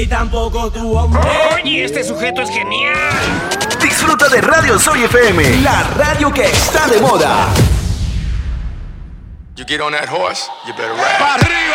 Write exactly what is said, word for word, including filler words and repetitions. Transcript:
Y tampoco tu hombre. Oye, este sujeto es genial. Disfruta de Radio Soy F M, la radio que está de moda. You get on that horse, you better ride.